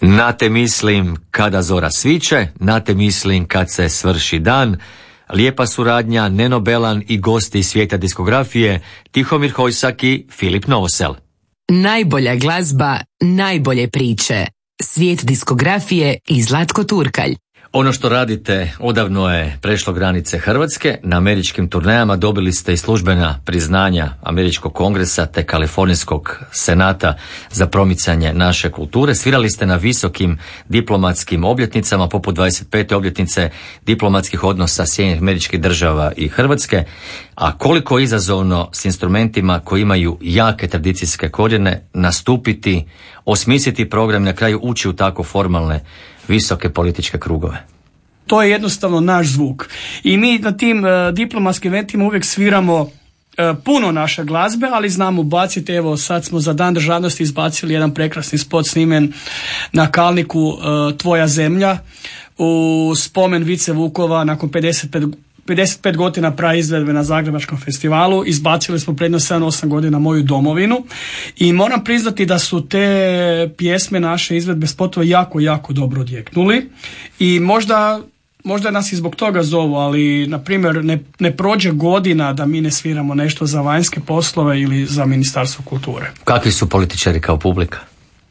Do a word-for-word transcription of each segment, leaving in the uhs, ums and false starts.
Na te mislim kada zora sviće, na te mislim kad se svrši dan. Lijepa suradnja, Neno Belan i gosti iz svijeta diskografije, Tihomir Hojsak i Filip Novosel. Najbolja glazba, najbolje priče. Svijet diskografije i Zlatko Turkalj. Ono što radite odavno je prešlo granice Hrvatske. Na američkim turnejama dobili ste i službena priznanja Američkog kongresa te Kalifornijskog senata za promicanje naše kulture. Svirali ste na visokim diplomatskim obljetnicama poput dvadeset pete obljetnice diplomatskih odnosa Sjedinjenih Američkih Država i Hrvatske. A koliko je izazovno s instrumentima koji imaju jake tradicijske korijene nastupiti, osmisliti program, na kraju ući u tako formalne visoke političke krugove. To je jednostavno naš zvuk. I mi na tim uh, diplomatskim eventima uvijek sviramo uh, puno naše glazbe, ali znamo baciti, evo sad smo za Dan državnosti izbacili jedan prekrasni spot snimen na Kalniku, uh, Tvoja zemlja, u spomen Vice Vukova nakon pedeset pet pedeset pet godina praizvedbe na Zagrebačkom festivalu. Izbacili smo predno sedam osam godina Moju domovinu i moram priznati da su te pjesme, naše izvedbe spotova jako, jako dobro odjeknuli i možda Možda nas i zbog toga zovu, ali na primjer ne, ne prođe godina da mi ne sviramo nešto za vanjske poslove ili za Ministarstvo kulture. Kakvi su političari kao publika?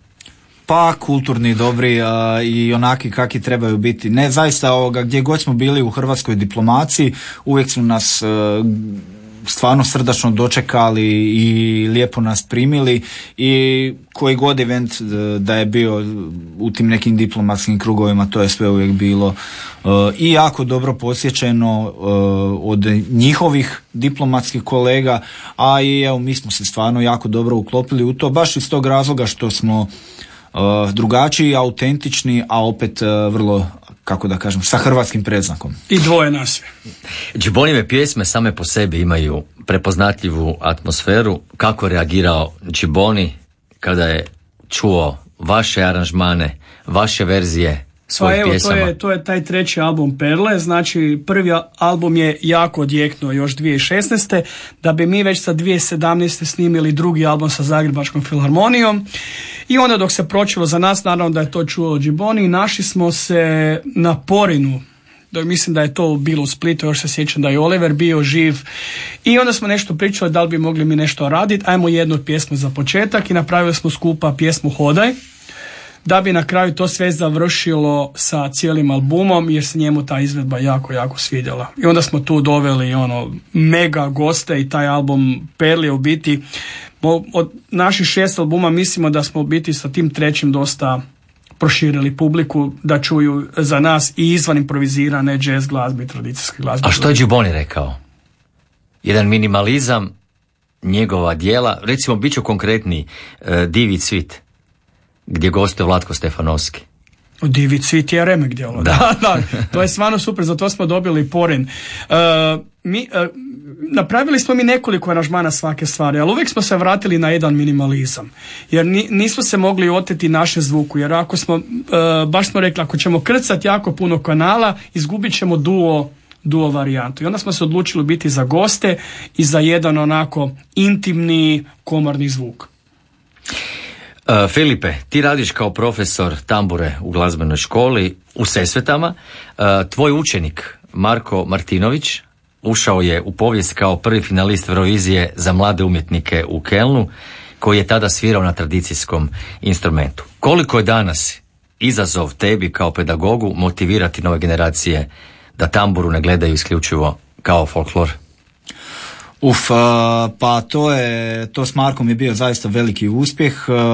Pa kulturni, dobri a, i onaki kakvi trebaju biti. Ne, zaista ovoga, gdje god smo bili u hrvatskoj diplomaciji, uvijek su nas a, stvarno srdačno dočekali i lijepo nas primili i koji god event da je bio u tim nekim diplomatskim krugovima, to je sve uvijek bilo uh, i jako dobro posjećeno uh, od njihovih diplomatskih kolega, a i evo mi smo se stvarno jako dobro uklopili u to, baš iz tog razloga što smo uh, drugačiji, autentični, a opet uh, vrlo, kako da kažem, sa hrvatskim predznakom. I dvoje nas. Džibonive pjesme same po sebi imaju prepoznatljivu atmosferu. Kako je reagirao Džiboni kada je čuo vaše aranžmane, vaše verzije svojih pa evo, pjesama? To je, to je taj treći album Perle. Znači prvi album je jako odjeknuo još dvije tisuće šesnaeste da bi mi već sa dvije tisuće sedamnaeste snimili drugi album sa Zagrebačkom filharmonijom. I onda dok se pročilo za nas, naravno da je to čuo Džiboni, našli smo se na Porinu. Da, mislim da je to bilo u Splitu, još se sjećam da je Oliver bio živ. I onda smo nešto pričali da li bi mogli mi nešto raditi. Ajmo jednu pjesmu za početak i napravili smo skupa pjesmu Hodaj. Da bi na kraju to sve završilo sa cijelim albumom, jer se njemu ta izvedba jako, jako svidjela. I onda smo tu doveli ono mega goste i taj album Perli u biti, od naših šest albuma mislimo da smo u biti sa tim trećim dosta proširili publiku da čuju za nas i izvan improvizirane jazz glazbe i tradicijske glazbe. A što je Džiboni rekao? Jedan minimalizam njegova djela, recimo bit ću konkretniji, Divi cvit, gdje gostuje Vlatko Stefanovski. Divi cvit je remek djelo. Da. da, da, to je stvarno super, zato smo dobili Porin. Uh, mi, uh, napravili smo mi nekoliko aranžmana svake stvari, ali uvijek smo se vratili na jedan minimalizam. Jer ni, nismo se mogli oteti naše zvuku, jer ako smo, uh, baš smo rekli, ako ćemo krcati jako puno kanala, izgubit ćemo duo duo varijantu. I onda smo se odlučili biti za goste i za jedan onako intimni komorni zvuk. Uh, Filipe, ti radiš kao profesor tambure u glazbenoj školi u Sesvetama. Uh, tvoj učenik Marko Martinović ušao je u povijest kao prvi finalist Eurovizije za mlade umjetnike u Kelnu, koji je tada svirao na tradicijskom instrumentu. Koliko je danas izazov tebi kao pedagogu motivirati nove generacije da tamburu ne gledaju isključivo kao folklor? Uf, pa to je, to s Markom je bio zaista veliki uspjeh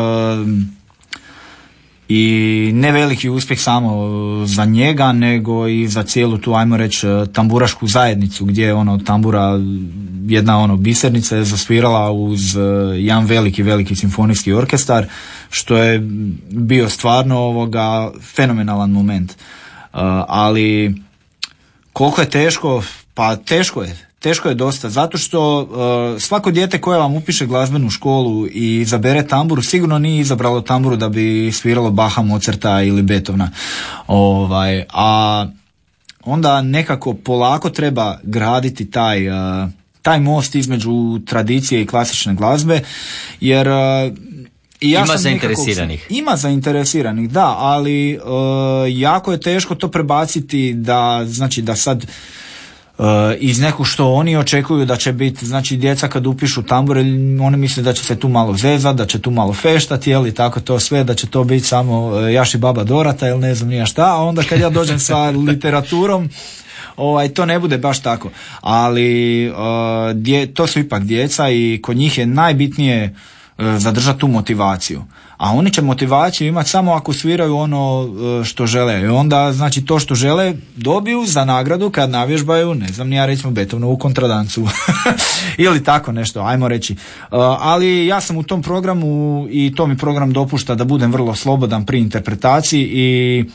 i ne veliki uspjeh samo za njega, nego i za cijelu tu, ajmo reći, tamburašku zajednicu, gdje je ono tambura, jedna ono bisernica je zasvirala uz jedan veliki, veliki simfonijski orkestar, što je bio stvarno ovoga fenomenalan moment. Ali koliko je teško, pa teško je. Teško je dosta, zato što uh, svako dijete koje vam upiše glazbenu školu i izabere tamburu, sigurno nije izabralo tamburu da bi sviralo Baha, Mozarta ili Beethovena. Ovaj, a onda nekako polako treba graditi taj, uh, taj most između tradicije i klasične glazbe, jer uh, I ja ima sam zainteresiranih. Nekako, ima zainteresiranih, da, ali uh, jako je teško to prebaciti da, znači da sad uh, iz nekog što oni očekuju da će biti, znači djeca kad upišu tambur, oni misle da će se tu malo zezati, da će tu malo feštati, jel, i tako to sve, da će to biti samo uh, Jaši baba Dorata, ili ne znam nija šta, a onda kad ja dođem sa literaturom, ovaj, to ne bude baš tako. Ali uh, dje, to su ipak djeca i kod njih je najbitnije zadržati tu motivaciju. A oni će motivaciju imati samo ako sviraju ono što žele. I onda, znači, to što žele dobiju za nagradu kad navježbaju, ne znam, ja recimo Beethovenovu kontradancu. Ili tako nešto, ajmo reći. Ali ja sam u tom programu i to mi program dopušta da budem vrlo slobodan pri interpretaciji i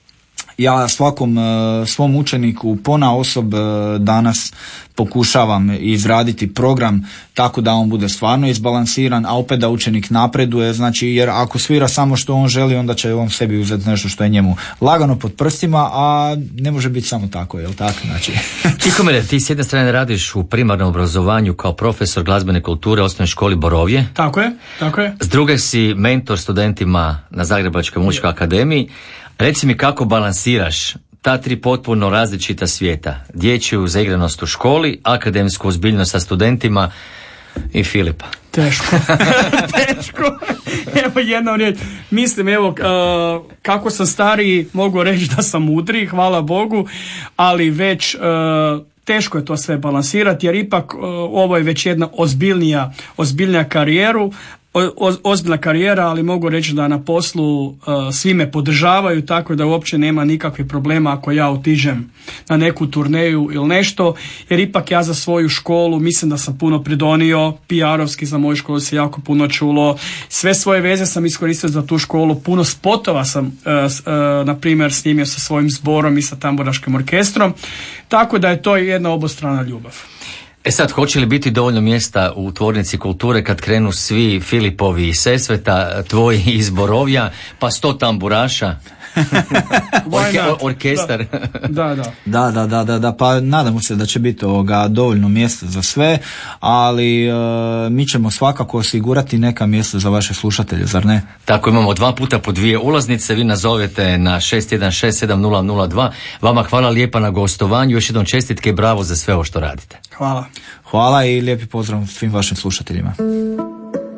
ja svakom svom učeniku ponaosob danas pokušavam izraditi program tako da on bude stvarno izbalansiran, a opet da učenik napreduje, znači, jer ako svira samo što on želi, onda će on sebi uzeti nešto što je njemu lagano pod prstima, a ne može biti samo tako, jel tako? Znači. Tihomire, ti s jedne strane radiš u primarnom obrazovanju kao profesor glazbene kulture u osnovnoj školi Borovje. Tako je, tako je. S druge si mentor studentima na Zagrebačkoj muzičkoj akademiji. Reci mi kako balansiraš ta tri potpuno različita svijeta. Dječju zaigranost u školi, akademsku ozbiljnost sa studentima i Filipa. Teško. Teško. Evo jedna riječ. Mislim, evo, uh, kako sam stariji, mogu reći da sam mudri, hvala Bogu, ali već... Uh, teško je to sve balansirati, jer ipak uh, ovo je već jedna ozbiljnija, ozbiljnija karijeru, o, ozbiljna karijera, ali mogu reći da na poslu uh, svi me podržavaju, tako da uopće nema nikakvih problema ako ja otiđem na neku turneju ili nešto, jer ipak ja za svoju školu mislim da sam puno pridonio, P R-ovski za moju školu se jako puno čulo, sve svoje veze sam iskoristio za tu školu, puno spotova sam uh, uh, na primjer snimio sa svojim zborom i sa tamburaškim orkestrom, tako da je to jedna obostrana ljubav. E sad, hoće li biti dovoljno mjesta u tvornici kulture kad krenu svi Filipovi iz Sesveta, tvoji iz Borovja, pa sto tamburaša? Orke, orkestar. Da. Da, da. Da, da, da, da, da, pa nadamo se da će biti ovoga dovoljno mjesta za sve, ali e, mi ćemo svakako osigurati neka mjesta za vaše slušatelje, zar ne? Tako, imamo dva puta po dvije ulaznice, vi nazovete na šest jedan šest sedam nula nula dva. Vama hvala lijepa na gostovanju, još jednom čestitke i bravo za sve ovo što radite. Hvala. Hvala i lijepi pozdrav svim vašim slušateljima.